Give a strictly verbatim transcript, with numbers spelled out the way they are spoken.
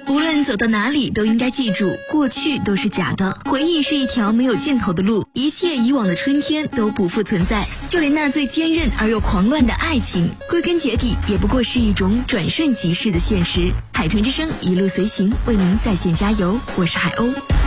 无论走到哪里，都应该记住，过去都是假的，回忆是一条没有尽头的路，一切以往的春天都不复存在，就连那最坚韧而又狂乱的爱情，归根结底也不过是一种转瞬即逝的现实。海豚之声一路随行，为您在线加油，我是海鸥。